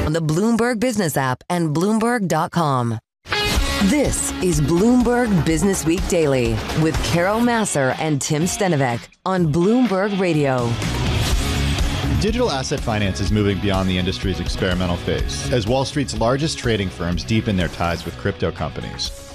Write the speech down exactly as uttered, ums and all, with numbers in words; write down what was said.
on the Bloomberg Business app and Bloomberg dot com. This is Bloomberg Business Week Daily with Carol Massar and Tim Stenovec on Bloomberg Radio. Digital asset finance is moving beyond the industry's experimental phase as Wall Street's largest trading firms deepen their ties with crypto companies.